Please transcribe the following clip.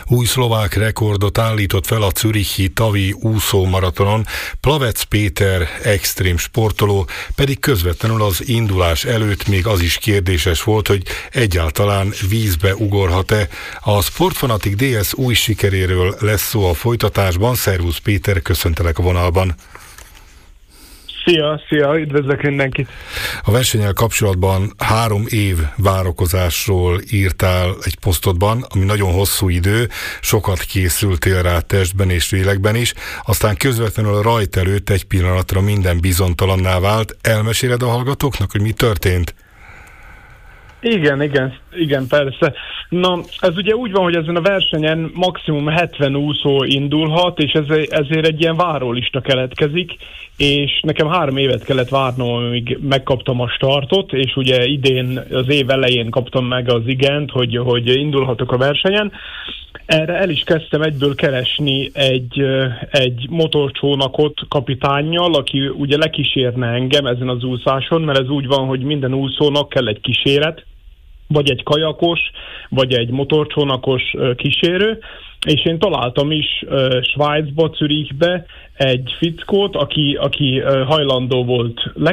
Új szlovák rekordot állított fel a zürichi tavi úszómaratonon, Plavec Péter extrém sportoló, pedig közvetlenül az indulás előtt még az is kérdéses volt, hogy egyáltalán vízbe ugorhat-e. A Sportfanatik DS új sikeréről lesz szó a folytatásban. Szervusz Péter, köszöntelek a vonalban. Szia, üdvözlök mindenkit! A versennyel kapcsolatban 3 év várakozásról írtál egy posztodban, ami nagyon hosszú idő, sokat készültél rá testben és lélekben is, aztán közvetlenül a rajt előtt egy pillanatra minden bizonytalanná vált. Elmeséled a hallgatóknak, hogy mi történt? Igen, persze. Na, ez ugye úgy van, hogy ezen a versenyen maximum 70 úszó indulhat, és ezért egy ilyen várólista keletkezik, és nekem 3 évet kellett várnom, amíg megkaptam a startot, és ugye idén, az év elején kaptam meg az igent, hogy indulhatok a versenyen. Erre el is kezdtem egyből keresni egy motorcsónakot kapitánnyal, aki ugye lekísérne engem ezen az úszáson, mert ez úgy van, hogy minden úszónak kell egy kíséret, vagy egy kajakos, vagy egy motorcsónakos kísérő, és én találtam is Svájcba, Zürichbe egy fickót, aki hajlandó volt